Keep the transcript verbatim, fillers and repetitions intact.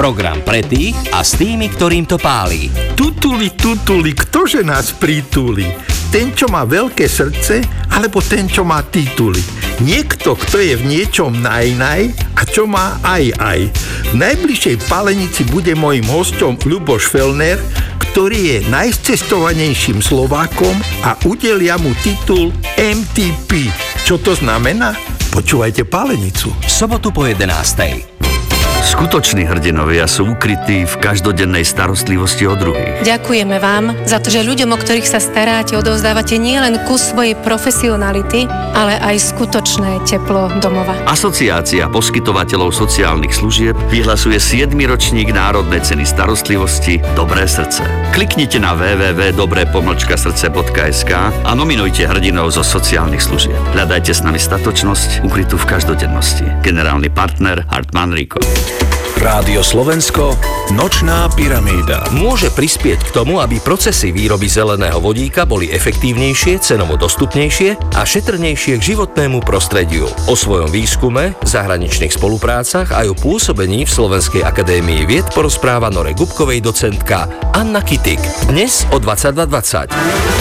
Program pre tých a s tými, ktorým to pálí. Tutuli, tutuli, ktože nás pritúli? Ten, čo má veľké srdce, alebo ten, čo má tituly? Niekto, kto je v niečom naj-naj a čo má aj-aj. V najbližšej Pálenici bude mojím hosťom Ľuboš Fellner, ktorý je najcestovanejším Slovákom a udelia mu titul em té pé. Čo to znamená? Počúvajte Pálenicu. V sobotu po jedenástej. Skutoční hrdinovia sú ukrytí v každodennej starostlivosti o druhých. Ďakujeme vám za to, že ľuďom, o ktorých sa staráte, odovzdávate nielen kus svojej profesionality, ale aj skutočné teplo domova. Asociácia poskytovateľov sociálnych služieb vyhlasuje siedmy ročník Národnej ceny starostlivosti Dobré srdce. Kliknite na w w w bodka dobré pomlčka srdce bodka es ká a nominujte hrdinov zo sociálnych služieb. Hľadajte s nami statočnosť ukrytú v každodennosti. Generálny partner Hartmann Rieckhoff. Rádio Slovensko, Nočná pyramída. Môže prispieť k tomu, aby procesy výroby zeleného vodíka boli efektívnejšie, cenovo dostupnejšie a šetrnejšie k životnému prostrediu. O svojom výskume, zahraničných spoluprácach a o pôsobení v Slovenskej akadémii vied porozpráva Nore Gubkovej docentka Anna Kitik. Dnes o dvadsaťdva dvadsať.